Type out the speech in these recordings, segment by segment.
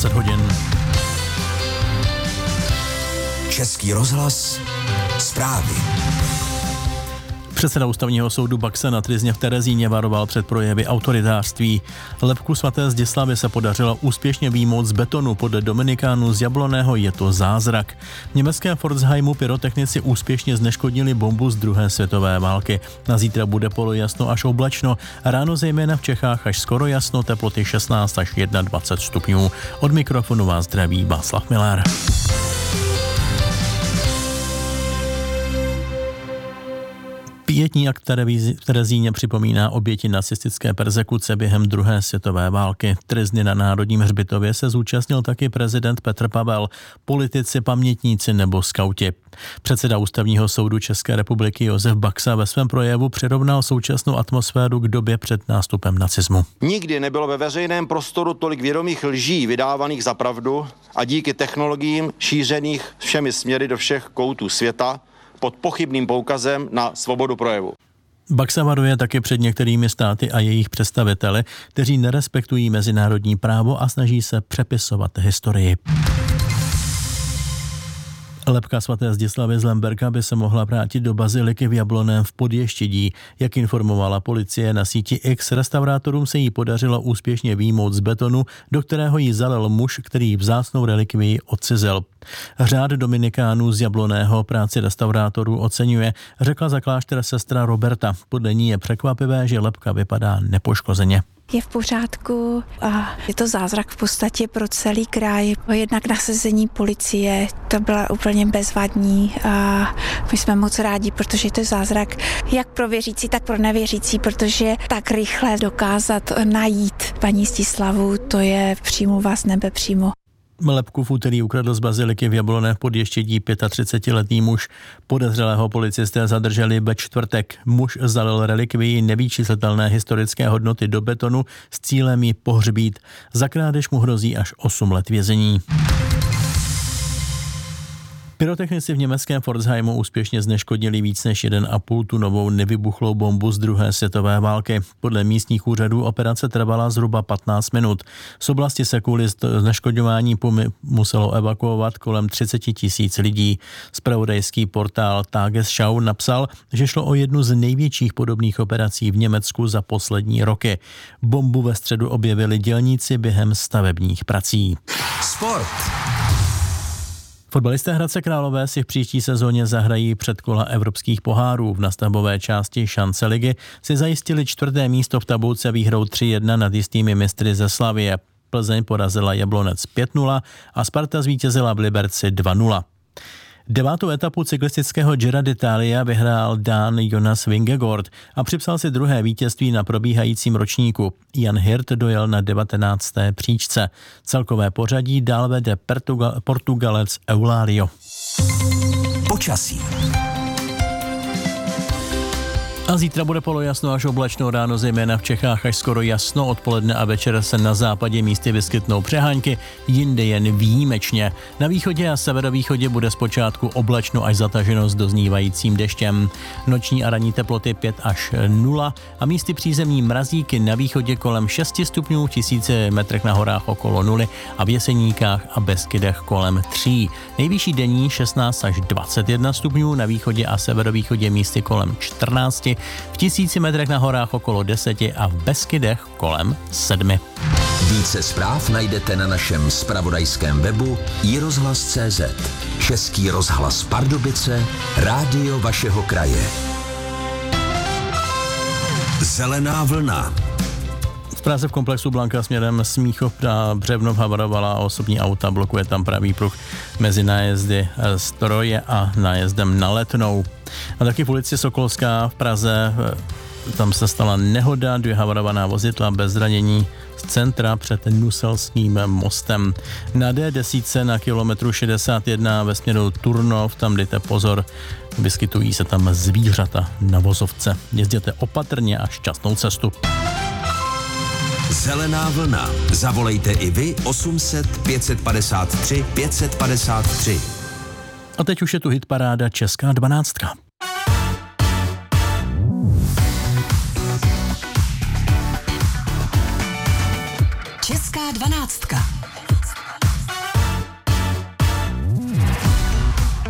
20 hodin. Český rozhlas, zprávy. Předseda ústavního soudu Baxa na Tryzně v Terezíně varoval před projevy autoritářství. Lebku svaté Zdislavy se podařilo úspěšně vyjmout z betonu. Podle Dominikánů z Jabloného je to zázrak. V německém Pforzheimu pyrotechnici úspěšně zneškodnili bombu z druhé světové války. Na zítra bude polojasno až oblačno. Ráno zejména v Čechách až skoro jasno, teploty 16 až 21 stupňů. Od mikrofonu vás zdraví Václav Miller. Pietní akt v Terezíně připomíná oběti nacistické perzekuce během druhé světové války. Trezny na Národním hřbitově se zúčastnil taky prezident Petr Pavel, politici, pamětníci nebo skauti. Předseda ústavního soudu České republiky Josef Baxa ve svém projevu přirovnal současnou atmosféru k době před nástupem nacismu. Nikdy nebylo ve veřejném prostoru tolik vědomých lží vydávaných za pravdu a díky technologiím šířených všemi směry do všech koutů světa pod pochybným poukazem na svobodu projevu. Baxa varuje taky před některými státy a jejich představiteli, kteří nerespektují mezinárodní právo a snaží se přepisovat historii. Lebka svaté Zdislavy z Lemberka by se mohla vrátit do baziliky v Jabloném v Podještědí. Jak informovala policie na síti X, restaurátorům se jí podařilo úspěšně vyjmout z betonu, do kterého jí zalil muž, který vzácnou relikvii odcizel. Řád Dominikánů z Jabloného práci restaurátorů oceňuje, řekla za klášter sestra Roberta. Podle ní je překvapivé, že lebka vypadá nepoškozeně. Je v pořádku a je to zázrak v podstatě pro celý kraj. Jednak nasazení policie, to byla úplně bezvadní a my jsme moc rádi, protože to je zázrak jak pro věřící, tak pro nevěřící, protože tak rychle dokázat najít paní Zdislavu, to je přímluva z nebe přímo. Lebku v úterý ukradl z baziliky v Jabloné v Podještědí 35letý muž. Podezřelého policisté zadrželi ve čtvrtek. Muž zalil relikvii nevyčíslitelné historické hodnoty do betonu s cílem ji pohřbít. Za krádež mu hrozí až 8 let vězení. Pyrotechnici v německém Pforzheimu úspěšně zneškodnili víc než 1,5 tunovou nevybuchlou bombu z druhé světové války. Podle místních úřadů operace trvala zhruba 15 minut. Z oblasti se kvůli zneškodňování muselo evakuovat kolem 30 000 lidí. Zpravodajský portál Tagesschau napsal, že šlo o jednu z největších podobných operací v Německu za poslední roky. Bombu ve středu objevili dělníci během stavebních prací. Sport. Fotbalisté Hradce Králové si v příští sezóně zahrají předkola evropských pohárů. V nastavbové části šance ligy si zajistili 4. místo v tabulce výhrou 3-1 nad jistými mistry ze Slavie. Plzeň porazila Jablonec 5-0 a Sparta zvítězila v Liberci 2-0. 9. etapu cyklistického Giro d'Italia vyhrál Dán Jonas Vingegaard a připsal si druhé vítězství na probíhajícím ročníku. Jan Hirt dojel na 19. příčce. Celkové pořadí dál vede Portugalec Eulario. Počasí. A zítra bude polojasno až oblačno, ráno zejména v Čechách až skoro jasno, odpoledne a večer se na západě místy vyskytnou přehánky, jinde jen výjimečně. Na východě a severovýchodě bude zpočátku oblačno až zataženo s doznívajícím deštěm. Noční a ranní teploty 5 až 0 a místy přízemní mrazíky na východě kolem 6 stupňů, v 1000 metrech na horách okolo 0 a v Jeseníkách a Beskydech kolem 3. Nejvyšší denní 16 až 21 stupňů, na východě a severovýchodě místy kolem 14, v 1000 metrech na horách okolo 10 a v Beskydech kolem 7. Více zpráv najdete na našem zpravodajském webu iRozhlas.cz. Český rozhlas Pardubice, rádio vašeho kraje. Zelená vlna. V Praze v komplexu Blanka směrem Smíchov a Břevnov havarovala osobní auta, blokuje tam pravý pruh mezi nájezdy Stroje a nájezdem na Letnou. A taky v ulici Sokolská v Praze, tam se stala nehoda, 2 havarovaná vozidla bez zranění z centra před Nuselským mostem. Na D10 na kilometru 61 ve směru Turnov, tam dejte pozor, vyskytují se tam zvířata na vozovce. Jezděte opatrně a šťastnou cestu. Zelená vlna. Zavolejte i vy 800 553 553. A teď už je tu hitparáda Česká 12. Česká 12.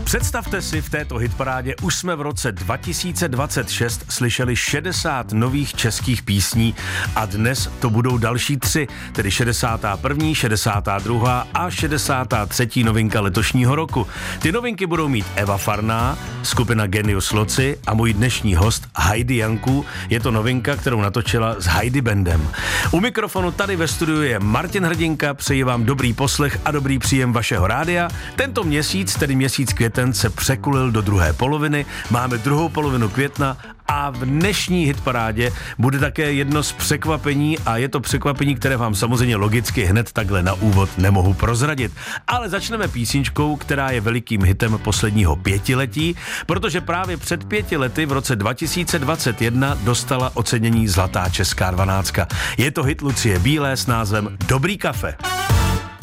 Představte si, v této hitparádě už jsme v roce 2026 slyšeli 60 nových českých písní a dnes to budou další 3, tedy 61., 62. a 63. novinka letošního roku. Ty novinky budou mít Eva Farná, skupina Genius Loci a můj dnešní host Heidi Janku. Je to novinka, kterou natočila s Heidi Bandem. U mikrofonu tady ve studiu je Martin Hrdinka, přeji vám dobrý poslech a dobrý příjem vašeho rádia. Tento měsíc, tedy měsíc květen, se překulil do druhé poloviny. Máme druhou polovinu května a v dnešní hitparádě bude také jedno z překvapení a je to překvapení, které vám samozřejmě logicky hned takhle na úvod nemohu prozradit. Ale začneme písničkou, která je velikým hitem posledního 5letí, protože právě před 5 lety v roce 2021 dostala ocenění Zlatá česká 12. Je to hit Lucie Bílé s názvem Dobrý kafe.